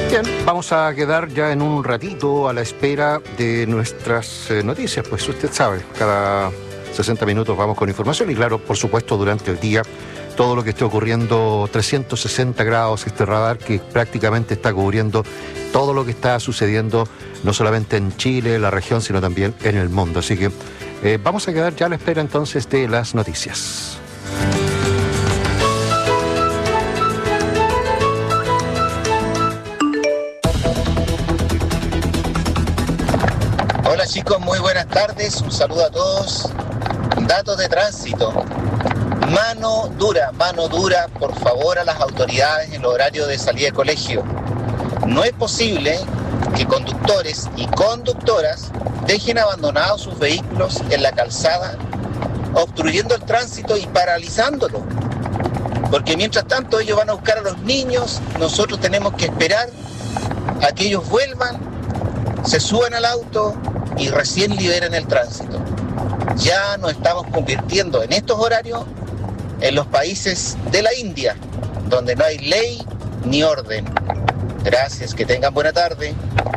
Bien, vamos a quedar ya en un ratito a la espera de nuestras noticias, pues usted sabe, cada 60 minutos vamos con información y claro, por supuesto, durante el día, todo lo que esté ocurriendo, 360 grados, este radar que prácticamente está cubriendo todo lo que está sucediendo, no solamente en Chile, la región, sino también en el mundo. Así que vamos a quedar ya a la espera entonces de las noticias. Hola chicos, muy buenas tardes, un saludo a todos. Datos de tránsito. Mano dura, por favor, a las autoridades en el horario de salida de colegio. No es posible que conductores y conductoras dejen abandonados sus vehículos en la calzada, obstruyendo el tránsito y paralizándolo. Porque mientras tanto ellos van a buscar a los niños, nosotros tenemos que esperar a que ellos vuelvan, se suban al auto y recién liberen el tránsito. Ya nos estamos convirtiendo en estos horarios en los países de la India, donde no hay ley ni orden. Gracias, que tengan buena tarde.